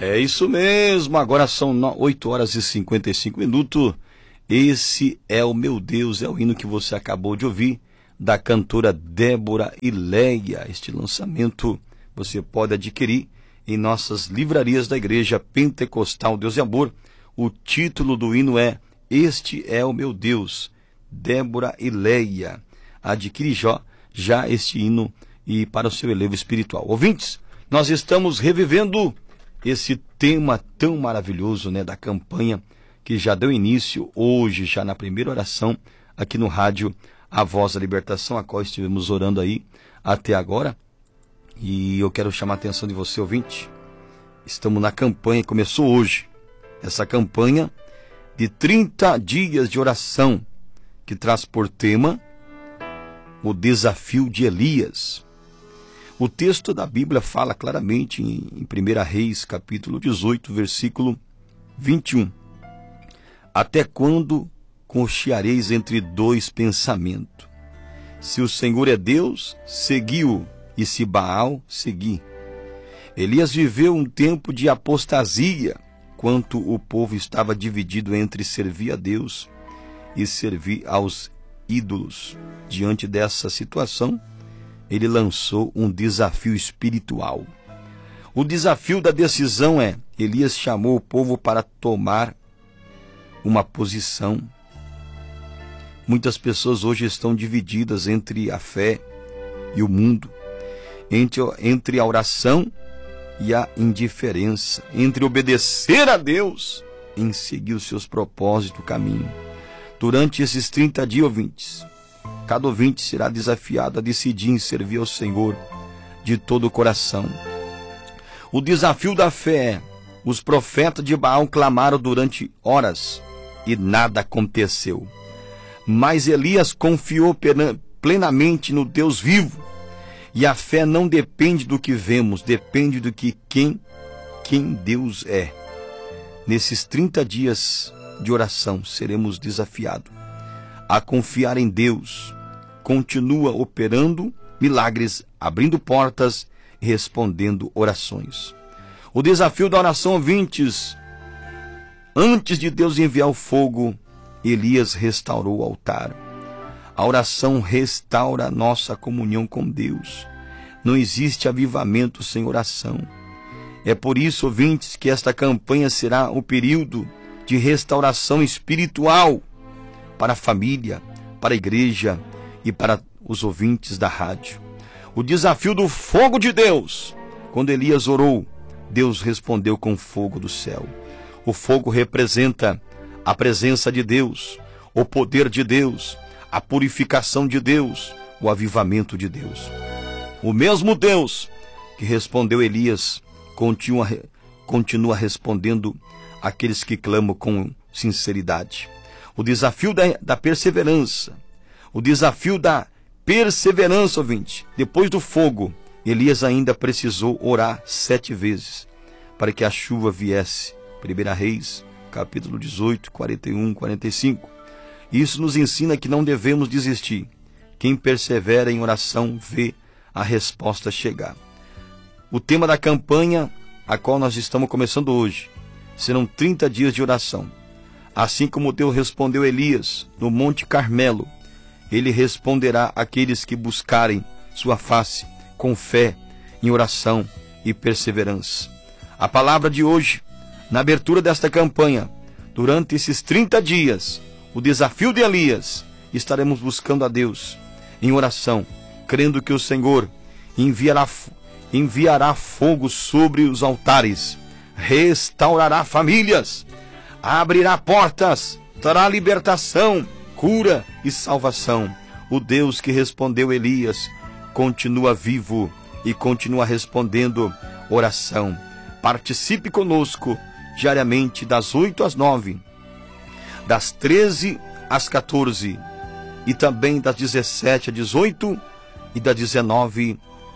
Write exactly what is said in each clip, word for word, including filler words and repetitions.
É isso mesmo, agora são oito horas e cinquenta e cinco minutos. Esse é o Meu Deus, é o hino que você acabou de ouvir, da cantora Débora Ileia. Este lançamento você pode adquirir em nossas livrarias da Igreja Pentecostal Deus e Amor. O título do hino é Este é o Meu Deus, Débora Ileia. Adquire já, já este hino e para o seu elevo espiritual. Ouvintes, nós estamos revivendo esse tema tão maravilhoso, né, da campanha que já deu início hoje, já na primeira oração, aqui no rádio A Voz da Libertação, a qual estivemos orando aí até agora. E eu quero chamar a atenção de você, ouvinte. Estamos na campanha, começou hoje, essa campanha de trinta dias de oração, que traz por tema o desafio de Elias. O texto da Bíblia fala claramente em primeira Reis, capítulo dezoito, versículo vinte e um. Até quando cocheareis entre dois pensamentos? Se o Senhor é Deus, segui-o, e se Baal, segui. Elias viveu um tempo de apostasia, quanto o povo estava dividido entre servir a Deus e servir aos ídolos. Diante dessa situação, ele lançou um desafio espiritual. O desafio da decisão é, Elias chamou o povo para tomar uma posição. Muitas pessoas hoje estão divididas entre a fé e o mundo, entre, entre a oração e a indiferença, entre obedecer a Deus e em seguir os seus propósitos, caminho. Durante esses trinta dias, ouvintes, cada ouvinte será desafiado a decidir em servir ao Senhor de todo o coração. O desafio da fé é: os profetas de Baal clamaram durante horas e nada aconteceu. Mas Elias confiou plenamente no Deus vivo. E a fé não depende do que vemos, depende do que quem, quem Deus é. Nesses trinta dias de oração seremos desafiados a confiar em Deus. Continua operando milagres, abrindo portas e respondendo orações. O desafio da oração, ouvintes: antes de Deus enviar o fogo, Elias restaurou o altar. A oração restaura a nossa comunhão com Deus. Não existe avivamento sem oração. É por isso, ouvintes, que esta campanha será o período de restauração espiritual para a família, para a igreja e para os ouvintes da rádio. O desafio do fogo de Deus. Quando Elias orou, Deus respondeu com fogo do céu. O fogo representa a presença de Deus, o poder de Deus, a purificação de Deus, o avivamento de Deus. O mesmo Deus que respondeu Elias continua, continua respondendo àqueles que clamam com sinceridade. O desafio da, da perseverança, o desafio da perseverança, ouvinte. Depois do fogo, Elias ainda precisou orar sete vezes para que a chuva viesse. primeira Reis, capítulo dezoito, quarenta e um, quarenta e cinco. Isso nos ensina que não devemos desistir. Quem persevera em oração vê a resposta chegar. O tema da campanha, a qual nós estamos começando hoje, serão trinta dias de oração. Assim como Deus respondeu Elias no Monte Carmelo, Ele responderá àqueles que buscarem sua face com fé, em oração e perseverança. A palavra de hoje, na abertura desta campanha, durante esses trinta dias, o desafio de Elias, estaremos buscando a Deus em oração, crendo que o Senhor enviará, enviará fogo sobre os altares, restaurará famílias, abrirá portas, trará libertação, cura e salvação. O Deus que respondeu Elias continua vivo e continua respondendo oração. Participe conosco diariamente das oito às nove, das treze às quatorze e também das dezessete às dezoito e das dezenove,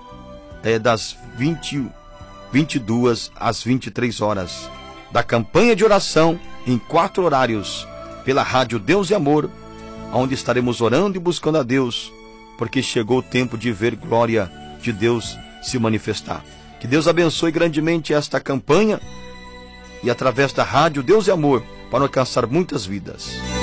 é, das vinte, vinte e duas às vinte e três horas. Da campanha de oração em quatro horários pela rádio Deus e Amor, onde estaremos orando e buscando a Deus, porque chegou o tempo de ver glória de Deus se manifestar. Que Deus abençoe grandemente esta campanha e através da rádio Deus e Amor para alcançar muitas vidas.